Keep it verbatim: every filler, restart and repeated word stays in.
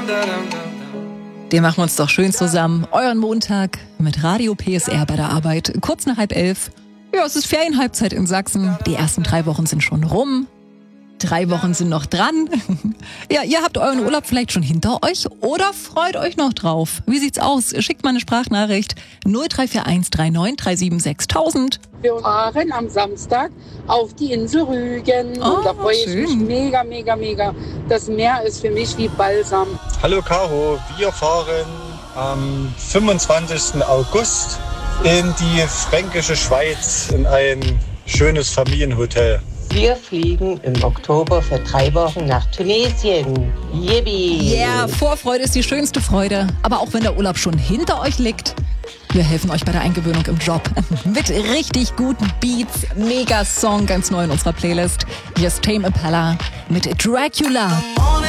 Den machen wir uns doch schön zusammen. Euren Montag mit Radio P S R bei der Arbeit. Kurz nach halb elf. Ja, es ist Ferienhalbzeit in Sachsen. Die ersten drei Wochen sind schon rum. Drei Wochen sind noch dran. Ja, ihr habt euren Urlaub vielleicht schon hinter euch oder freut euch noch drauf. Wie sieht's aus? Schickt mal eine Sprachnachricht null drei vier eins drei neun drei sieben sechs tausend. Wir fahren am Samstag auf die Insel Rügen. Oh, und da freue ich schön. mich mega, mega, mega. Das Meer ist für mich wie Balsam. Hallo Caro, wir fahren am fünfundzwanzigsten August in die fränkische Schweiz in ein schönes Familienhotel. Wir fliegen im Oktober für drei Wochen nach Tunesien. Yippie! Yeah, Vorfreude ist die schönste Freude. Aber auch wenn der Urlaub schon hinter euch liegt, wir helfen euch bei der Eingewöhnung im Job. Mit richtig guten Beats. Mega Song, ganz neu in unserer Playlist. Hier ist Tame Impala mit Dracula.